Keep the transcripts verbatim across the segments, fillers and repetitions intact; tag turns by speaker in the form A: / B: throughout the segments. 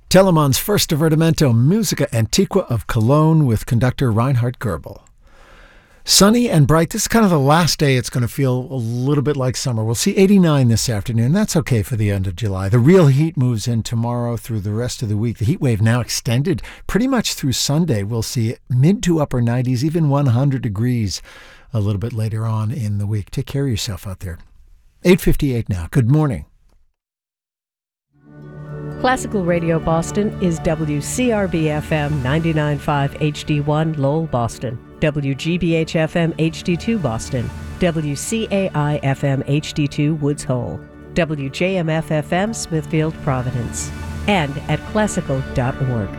A: Telemann's first divertimento, Musica Antiqua of Cologne, with conductor Reinhard Goebel. Sunny and bright. This is kind of the last day it's going to feel a little bit like summer. We'll see eighty-nine this afternoon. That's okay for the end of July. The real heat moves in tomorrow through the rest of the week. The heat wave now extended pretty much through Sunday. We'll see mid to upper nineties, even one hundred degrees a little bit later on in the week. Take care of yourself out there. eight fifty-eight now. Good morning.
B: Classical Radio Boston is W C R B F M ninety-nine point five H D one Lowell, Boston, W G B H F M H D two Boston, W C A I F M H D two Woods Hole, W J M F F M Smithfield, Providence, and at classical dot org.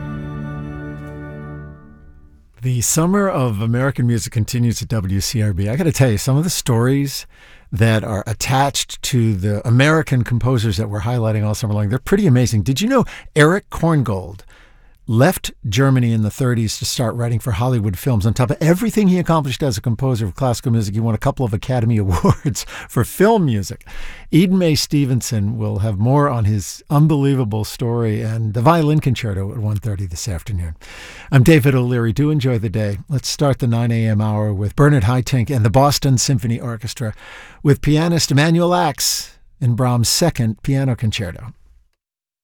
A: The summer of American music continues at W C R B. I got to tell you, some of the stories that are attached to the American composers that we're highlighting all summer long, they're pretty amazing. Did you know Erich Korngold left Germany in the thirties to start writing for Hollywood films? On top of everything he accomplished as a composer of classical music, he won a couple of Academy Awards for film music. Eden May Stevenson will have more on his unbelievable story and the violin concerto at one thirty this afternoon. I'm David O'Leary. Do enjoy the day. Let's start the nine a.m. hour with Bernard Haitink and the Boston Symphony Orchestra with pianist Emanuel Ax in Brahms' second piano concerto.